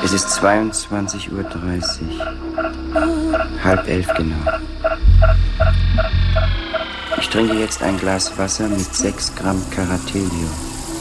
Es ist 22:30 Uhr. 10:30 genau. Ich trinke jetzt ein Glas Wasser mit 6 Gramm Caratelio.